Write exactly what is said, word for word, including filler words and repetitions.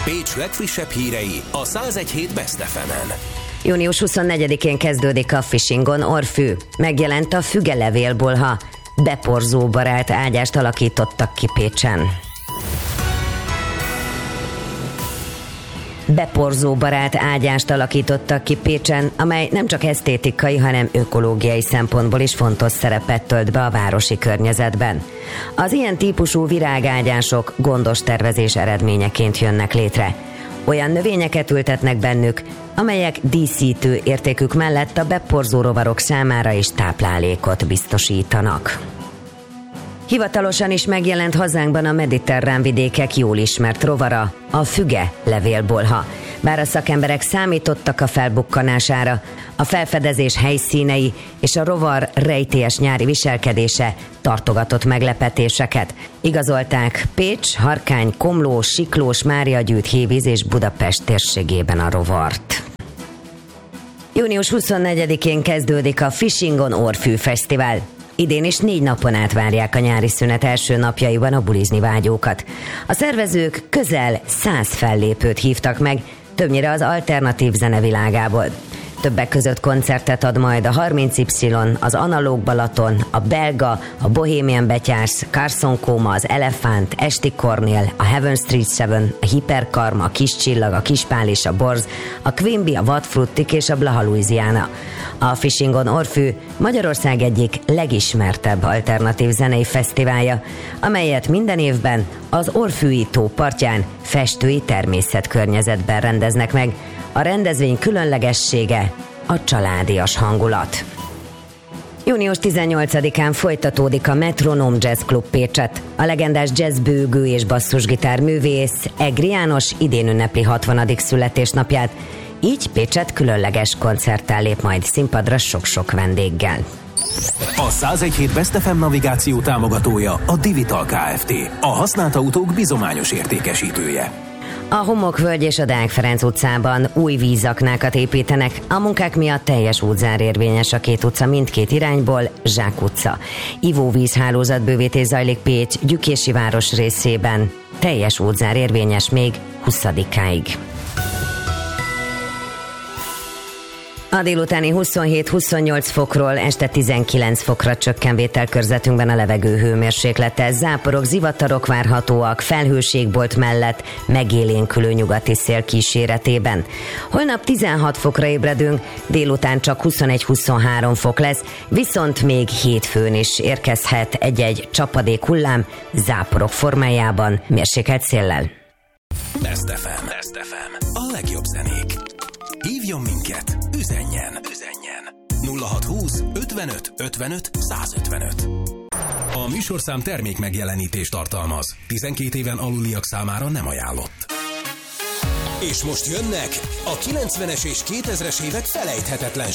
Pécs legfrissebb hírei a száz egy hét Best ef emen. június huszonnegyedikén kezdődik a Fishingon Orfű. Megjelent a fügelevélbolha. Beporzóbarát ágyást alakítottak ki Pécsen. Beporzóbarát ágyást alakítottak ki Pécsen, amely nem csak esztétikai, hanem ökológiai szempontból is fontos szerepet tölt be a városi környezetben. Az ilyen típusú virágágyások gondos tervezés eredményeként jönnek létre. Olyan növényeket ültetnek bennük, amelyek díszítő értékük mellett a beporzó rovarok számára is táplálékot biztosítanak. Hivatalosan is megjelent hazánkban a mediterrán vidékek jól ismert rovara, a füge levélbolha. Bár a szakemberek számítottak a felbukkanására, a felfedezés helyszínei és a rovar rejtélyes nyári viselkedése tartogatott meglepetéseket. Igazolták Pécs, Harkány, Komló, Siklós, Máriagyűjt, Hévíz és Budapest térségében a rovart. június huszonnegyedikén kezdődik a Fishingon Orfű Fesztivál. Idén is négy napon át várják a nyári szünet első napjaiban a bulizni vágyókat. A szervezők közel száz fellépőt hívtak meg, többnyire az alternatív zene világából. Többek között koncertet ad majd a harminc Y, az Analóg Balaton, a Belga, a Bohemian Betyársz, Carson Coma, az Elefánt, Esti Kornél, a Heaven Street Seven, a Hiperkarma, a Kis Csillag, a Kispál és a Borz, a Quimby, a Vadfruttik és a Blaha Louisiana. A Fishingon Orfű Magyarország egyik legismertebb alternatív zenei fesztiválja, amelyet minden évben az Orfűi tó partján festői természetkörnyezetben rendeznek meg. A rendezvény különlegessége a családias hangulat. június tizennyolcadikán folytatódik a Metronom Jazz Club Pécset. A legendás jazzbőgő és basszusgitár művész Egri János idén ünnepli hatvanadik születésnapját, így Pécset különleges koncerttel lép majd színpadra sok-sok vendéggel. A száz egy hét Best ef em navigáció támogatója a Divital Kft., a használt autók bizományos értékesítője. A Homokvölgy és a Deák Ferenc utcában új vízaknákat építenek, a munkák miatt teljes útzár érvényes a két utca mindkét irányból, Zsák utca. Ivóvízhálózatbővítés zajlik Pécs Gyükési város részében, teljes útzár érvényes még huszadikáig. A délutáni huszonhét-huszonnyolc fokról este tizenkilenc fokra csökken vételkörzetünkben a levegő hőmérséklete. Záporok, zivatarok várhatóak, felhőségbolt mellett megélénkülő nyugati szél kíséretében. Holnap tizenhat fokra ébredünk, délután csak huszonegy-huszonhárom fok lesz, viszont még hétfőn is érkezhet egy-egy csapadék hullám záporok formájában, mérsékelt széllel. Best ef em. Best ef em. A legjobb zenék. Hívjon minket, üzenjen, üzenjen. nulla hatszázhúsz ötvenöt ötvenöt százötvenöt. A műsorszám termék megjelenítést tartalmaz. tizenkét éven aluliak számára nem ajánlott. És most jönnek a kilencvenes és kétezres évek felejthetetlen